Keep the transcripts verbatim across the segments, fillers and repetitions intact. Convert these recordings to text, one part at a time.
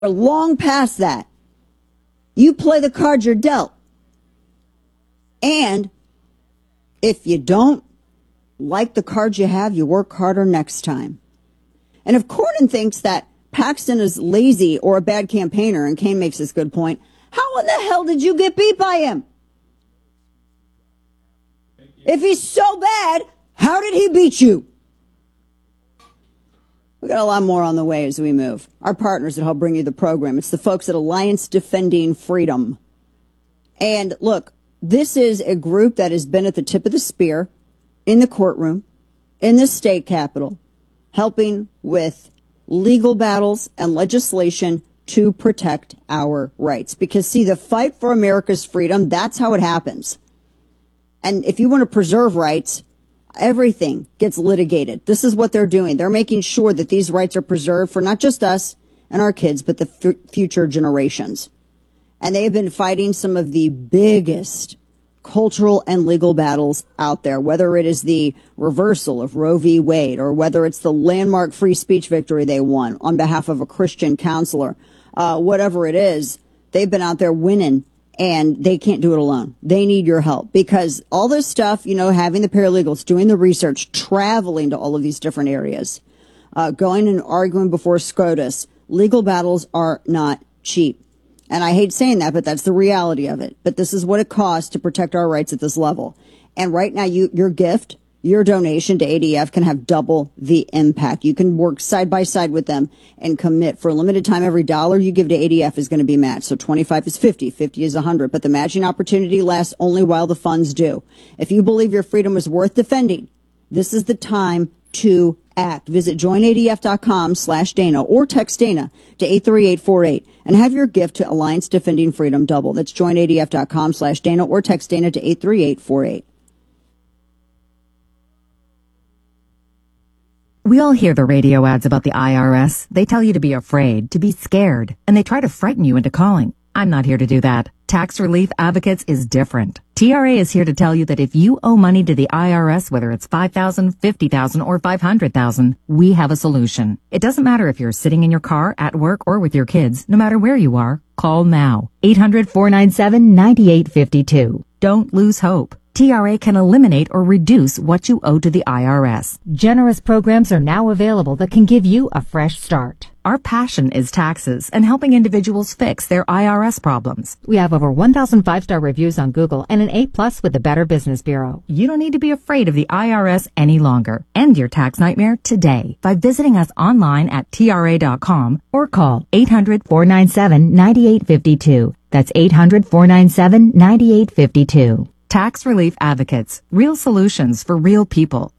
We're long past that. You play the cards you're dealt. And if you don't like the cards you have, you work harder next time. And if Cornyn thinks that Paxton is lazy or a bad campaigner, and Kane makes this good point, how in the hell did you get beat by him? If he's so bad, how did he beat you? We got a lot more on the way as we move. Our partners that help bring you the program. It's the folks at Alliance Defending Freedom. And look, this is a group that has been at the tip of the spear in the courtroom, in the state capitol, helping with legal battles and legislation to protect our rights. Because, see, the fight for America's freedom, that's how it happens. And if you want to preserve rights, everything gets litigated. This is what they're doing. They're making sure that these rights are preserved for not just us and our kids, but the f- future generations. And they have been fighting some of the biggest cultural and legal battles out there, whether it is the reversal of Roe v. Wade or whether it's the landmark free speech victory they won on behalf of a Christian counselor. Uh, whatever it is, they've been out there winning. And they can't do it alone. They need your help because all this stuff, you know, having the paralegals, doing the research, traveling to all of these different areas, uh, going and arguing before SCOTUS, legal battles are not cheap. And I hate saying that, but that's the reality of it. But this is what it costs to protect our rights at this level. And right now, you, your gift, your donation to A D F can have double the impact. You can work side by side with them and commit for a limited time. Every dollar you give to A D F is going to be matched. So twenty-five is fifty, fifty is one hundred. But the matching opportunity lasts only while the funds do. If you believe your freedom is worth defending, this is the time to act. Visit joinadf.com slash Dana or text Dana to eight three eight four eight and have your gift to Alliance Defending Freedom double. That's joinadf.com slash Dana or text Dana to eight three eight four eight. We all hear the radio ads about the I R S. They tell you to be afraid, to be scared, and they try to frighten you into calling. I'm not here to do that. Tax Relief Advocates is different. T R A is here to tell you that if you owe money to the I R S, whether it's five thousand dollars, fifty thousand dollars, or five hundred thousand dollars, we have a solution. It doesn't matter if you're sitting in your car, at work, or with your kids. No matter where you are, call now. eight hundred, four nine seven, nine eight five two. Don't lose hope. T R A can eliminate or reduce what you owe to the I R S. Generous programs are now available that can give you a fresh start. Our passion is taxes and helping individuals fix their I R S problems. We have over one thousand five-star reviews on Google and an A plus with the Better Business Bureau. You don't need to be afraid of the I R S any longer. End your tax nightmare today by visiting us online at T R A dot com or call eight hundred, four nine seven, nine eight five two. That's eight hundred, four nine seven, nine eight five two. Tax Relief Advocates. Real solutions for real people.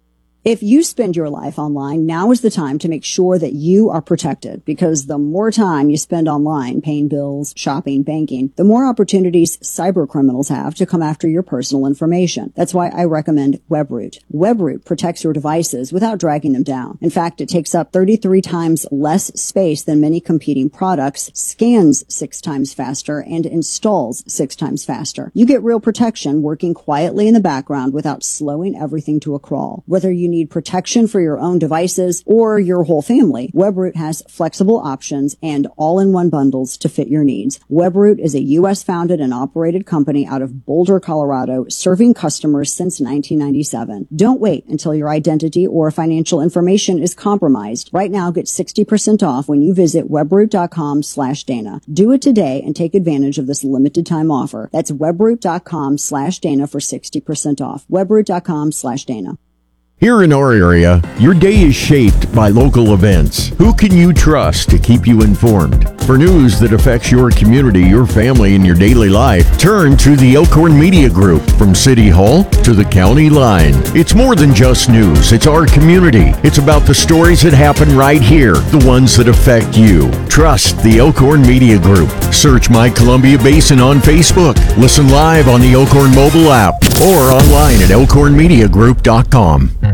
If you spend your life online, now is the time to make sure that you are protected, because the more time you spend online paying bills, shopping, banking, the more opportunities cyber criminals have to come after your personal information. That's why I recommend Webroot. Webroot protects your devices without dragging them down. In fact, it takes up thirty-three times less space than many competing products, scans six times faster, and installs six times faster. You get real protection working quietly in the background without slowing everything to a crawl. Whether you need protection for your own devices or your whole family, Webroot has flexible options and all-in-one bundles to fit your needs. Webroot is a U S founded and operated company out of Boulder, Colorado, serving customers since nineteen ninety-seven. Don't wait until your identity or financial information is compromised. Right now, get sixty percent off when you visit webroot.com slash Dana. Do it today and take advantage of this limited time offer. That's webroot.com slash Dana for sixty percent off. Webroot.com slash Dana. Here in our area, your day is shaped by local events. Who can you trust to keep you informed? For news that affects your community, your family, and your daily life, turn to the Elkhorn Media Group. From City Hall to the county line. It's more than just news. It's our community. It's about the stories that happen right here, the ones that affect you. Trust the Elkhorn Media Group. Search My Columbia Basin on Facebook. Listen live on the Elkhorn mobile app or online at elkhorn media group dot com.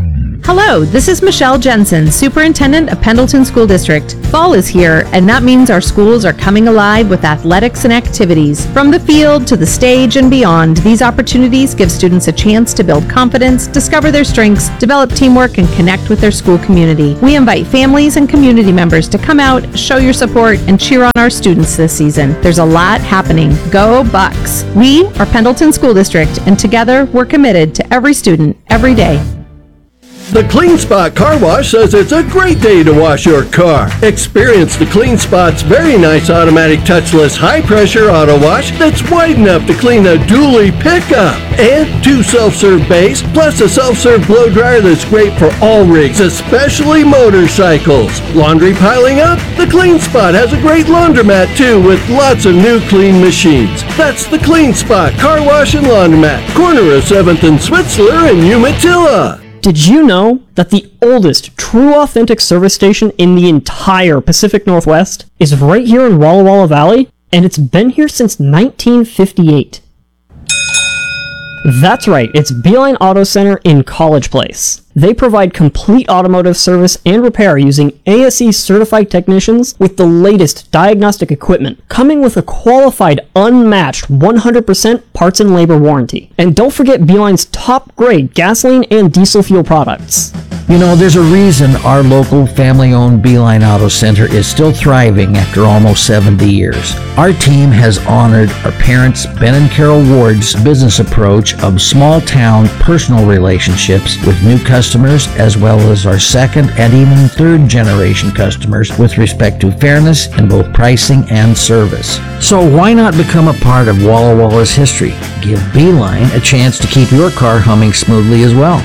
Hello, this is Michelle Jensen, Superintendent of Pendleton School District. Fall is here, and that means our schools are coming alive with athletics and activities. From the field to the stage and beyond, these opportunities give students a chance to build confidence, discover their strengths, develop teamwork, and connect with their school community. We invite families and community members to come out, show your support, and cheer on our students this season. There's a lot happening. Go Bucks! We are Pendleton School District, and together we're committed to every student, every day. The Clean Spot Car Wash says it's a great day to wash your car. Experience the Clean Spot's very nice automatic touchless high-pressure auto wash that's wide enough to clean a dually pickup. And two self-serve bays, plus a self-serve blow dryer that's great for all rigs, especially motorcycles. Laundry piling up? The Clean Spot has a great laundromat too, with lots of new clean machines. That's the Clean Spot Car Wash and Laundromat, corner of seventh and Switzler in Umatilla. Did you know that the oldest true authentic service station in the entire Pacific Northwest is right here in Walla Walla Valley? And it's been here since nineteen fifty-eight. That's right, it's Beeline Auto Center in College Place. They provide complete automotive service and repair using A S E certified technicians with the latest diagnostic equipment, coming with a qualified, unmatched one hundred percent parts and labor warranty. And don't forget Beeline's top grade gasoline and diesel fuel products. You know, there's a reason our local family-owned Beeline Auto Center is still thriving after almost seventy years. Our team has honored our parents, Ben and Carol Ward's business approach of small-town personal relationships with new customers, as well as our second and even third-generation customers with respect to fairness in both pricing and service. So why not become a part of Walla Walla's history? Give Beeline a chance to keep your car humming smoothly as well.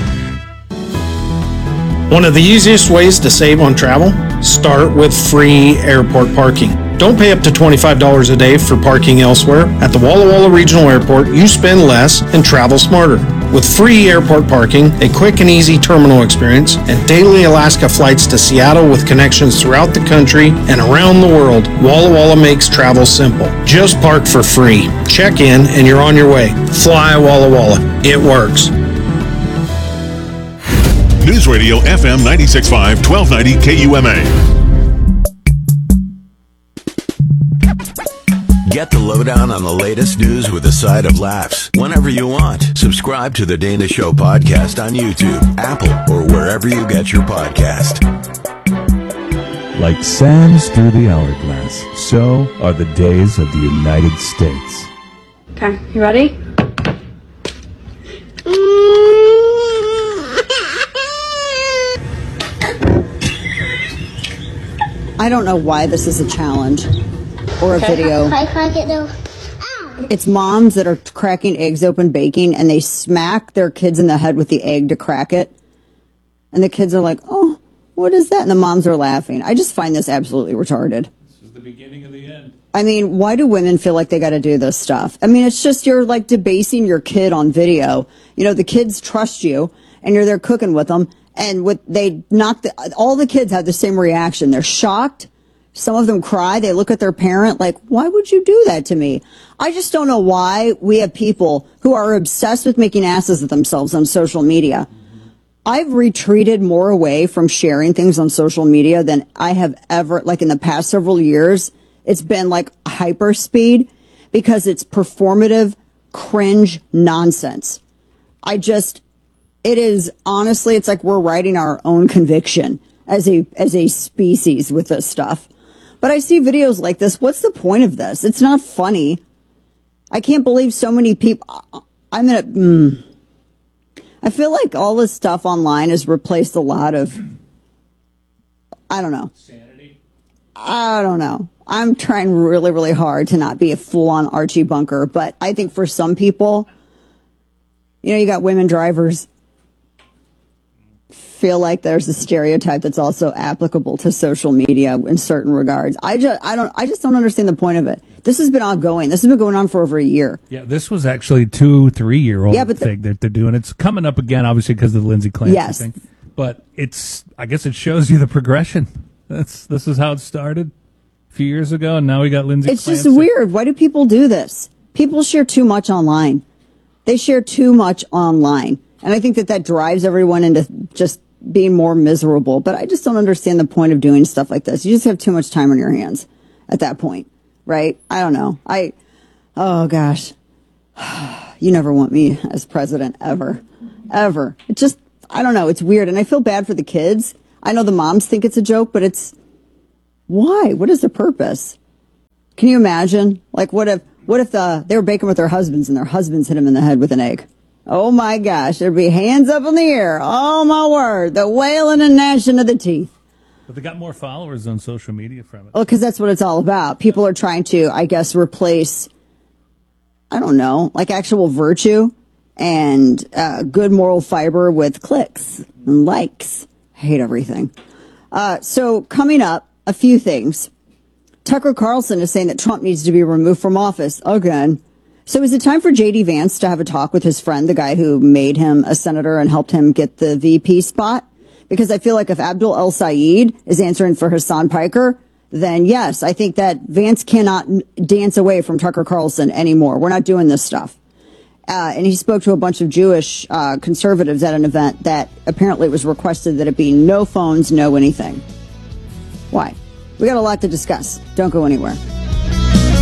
One of the easiest ways to save on travel? Start with free airport parking. Don't pay up to twenty-five dollars a day for parking elsewhere. At the Walla Walla Regional Airport, you spend less and travel smarter. With free airport parking, a quick and easy terminal experience, and daily Alaska flights to Seattle with connections throughout the country and around the world, Walla Walla makes travel simple. Just park for free. Check in and you're on your way. Fly Walla Walla. It works. News Radio F M ninety-six point five, twelve ninety K U M A. Get the lowdown on the latest news with a side of laughs whenever you want. Subscribe to the Dana Show podcast on YouTube, Apple, or wherever you get your podcast. Like sands through the hourglass, so are the days of the United States. Okay, you ready? I don't know why this is a challenge or a video. Can I crack it though? It's moms that are cracking eggs open baking, and they smack their kids in the head with the egg to crack it. And the kids are like, oh, what is that? And the moms are laughing. I just find this absolutely retarded. This is the beginning of the end. I mean, why do women feel like they got to do this stuff? I mean, it's just you're like debasing your kid on video. You know, the kids trust you, and you're there cooking with them. And what they knock the, all the kids have the same reaction. They're shocked. Some of them cry. They look at their parent like, why would you do that to me? I just don't know why we have people who are obsessed with making asses of themselves on social media. I've retreated more away from sharing things on social media than I have ever, like in the past several years. It's been like hyper speed because it's performative, cringe nonsense. I just, it is honestly, it's like we're writing our own conviction as a as a species with this stuff. But I see videos like this. What's the point of this? It's not funny. I can't believe so many people. I'm in a. Mm, I feel like all this stuff online has replaced a lot of. I don't know. Sanity. I don't know. I'm trying really, really hard to not be a full-on Archie Bunker, but I think for some people, you know, you got women drivers. Feel like there's a stereotype that's also applicable to social media in certain regards. I just, I don't, I just don't understand the point of it. This has been ongoing. This has been going on for over a year. Yeah, this was actually two, three year old yeah, but the, thing that they're doing. It's coming up again, obviously, because of the Lindsay Clancy yes. thing. But it's, I guess it shows you the progression. That's, this is how it started a few years ago, and now we got Lindsay It's Clancy. just weird. Why do people do this? People share too much online. They share too much online. And I think that that drives everyone into just being more miserable. But I just don't understand the point of doing stuff like this. You just have too much time on your hands at that point, right? I don't know. I, oh gosh, you never want me as president ever, ever. It just, I don't know. It's weird. And I feel bad for the kids. I know the moms think it's a joke, but it's, why? What is the purpose? Can you imagine? Like, what if, what if the, they were baking with their husbands and their husbands hit them in the head with an egg? Oh my gosh, there'd be hands up in the air. Oh my word, the wailing and gnashing of the teeth. But they got more followers on social media from it. Well, because that's what it's all about. People are trying to, I guess, replace, I don't know, like actual virtue and uh, good moral fiber with clicks and likes. I hate everything. Uh, so coming up, a few things. Tucker Carlson is saying that Trump needs to be removed from office again. So is it time for J D Vance to have a talk with his friend, the guy who made him a senator and helped him get the V P spot? Because I feel like if Abdul El Sayed is answering for Hassan Piker, then yes, I think that Vance cannot dance away from Tucker Carlson anymore. We're not doing this stuff. Uh, and he spoke to a bunch of Jewish uh, conservatives at an event that apparently was requested that it be no phones, no anything. Why? We got a lot to discuss. Don't go anywhere.